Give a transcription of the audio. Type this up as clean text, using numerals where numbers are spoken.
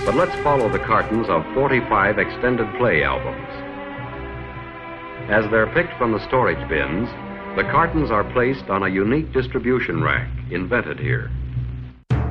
But let's follow the cartons of 45 extended play albums. As they're picked from the storage bins, the cartons are placed on a unique distribution rack invented here.